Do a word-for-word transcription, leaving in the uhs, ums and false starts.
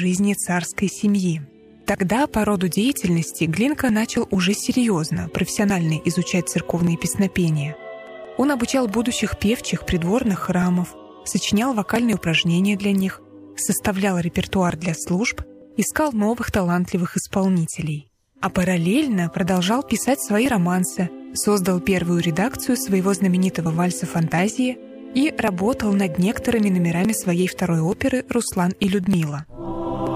жизни царской семьи. Тогда по роду деятельности Глинка начал уже серьезно, профессионально изучать церковные песнопения. Он обучал будущих певчих придворных храмов, сочинял вокальные упражнения для них, составлял репертуар для служб, искал новых талантливых исполнителей. А параллельно продолжал писать свои романсы, создал первую редакцию своего знаменитого вальса «Фантазии» и работал над некоторыми номерами своей второй оперы «Руслан и Людмила».